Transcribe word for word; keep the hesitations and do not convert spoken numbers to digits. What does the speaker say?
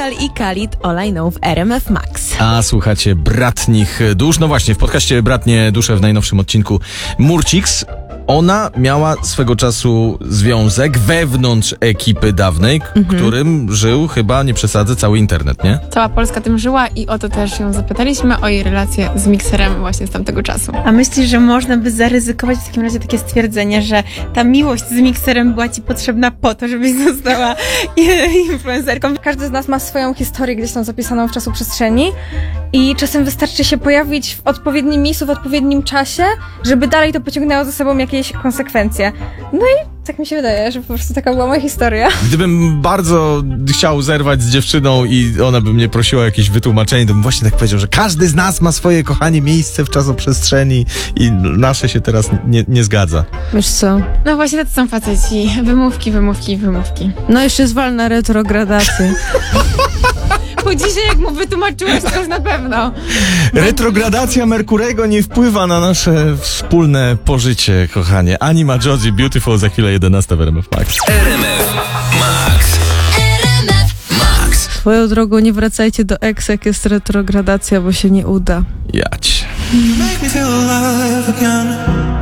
Kal i Khalid All I Know w R M F Max. A słuchacie Bratnich Dusz. No właśnie, w podcaście Bratnie Dusze w najnowszym odcinku Murciks. Ona miała swego czasu związek wewnątrz ekipy dawnej, mhm. którym żył, chyba nie przesadzę, cały internet, nie? Cała Polska tym żyła i o to też ją zapytaliśmy, o jej relację z mikserem właśnie z tamtego czasu. A myślisz, że można by zaryzykować w takim razie takie stwierdzenie, że ta miłość z mikserem była ci potrzebna po to, żebyś została influencerką? Każdy z nas ma swoją historię gdzieś tam zapisaną w czasoprzestrzeni i czasem wystarczy się pojawić w odpowiednim miejscu, w odpowiednim czasie, żeby dalej to pociągnęło za sobą jakieś konsekwencje. No i tak mi się wydaje, że po prostu taka była moja historia. Gdybym bardzo chciał zerwać z dziewczyną i ona by mnie prosiła o jakieś wytłumaczenie, to bym właśnie tak powiedział, że każdy z nas ma swoje, kochanie, miejsce w czasoprzestrzeni i nasze się teraz nie, nie zgadza. Wiesz co? No właśnie tacy są faceci. Wymówki, wymówki, wymówki. No jeszcze zwal na retrogradację. Po dzisiaj, jak mu wytłumaczyłeś, to już na pewno. Retrogradacja Merkurego nie wpływa na nasze wspólne pożycie, kochanie. Anima Joji, Beautiful, za chwilę jedenasta w R M F Max. R M F Max. R M F Max. Swoją drogą nie wracajcie do ex, jak jest retrogradacja, bo się nie uda. Jać. Make me feel alive again.